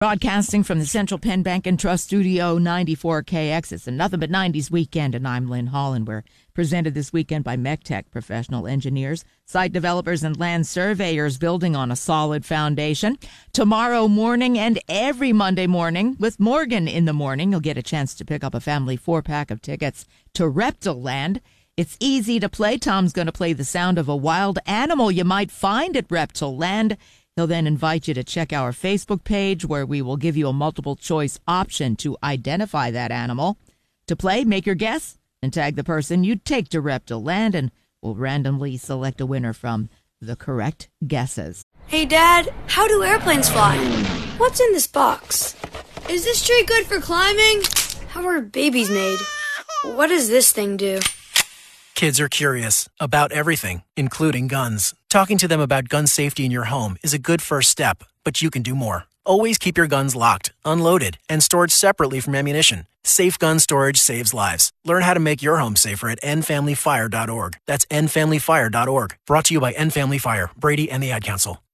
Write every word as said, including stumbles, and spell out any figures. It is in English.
Broadcasting from the Central Penn Bank and Trust Studio, ninety-four K X. It's a Nothing But nineties weekend, and I'm Lynn Holland. We're presented this weekend by MECTEC, professional engineers, site developers, and land surveyors building on a solid foundation. Tomorrow morning and every Monday morning with Morgan in the morning, you'll get a chance to pick up a family four-pack of tickets to Reptiland. It's easy to play. Tom's going to play the sound of a wild animal you might find at Reptiland. He'll then invite you to check our Facebook page, where we will give you a multiple choice option to identify that animal. To play, make your guess and tag the person you take to Reptiland, and we'll randomly select a winner from the correct guesses. Hey, Dad, how do airplanes fly? What's in this box? Is this tree good for climbing? How are babies made? What does this thing do? Kids are curious about everything, including guns. Talking to them about gun safety in your home is a good first step, but you can do more. Always keep your guns locked, unloaded, and stored separately from ammunition. Safe gun storage saves lives. Learn how to make your home safer at end family fire dot org. That's end family fire dot org. Brought to you by End Family Fire, Brady, and the Ad Council.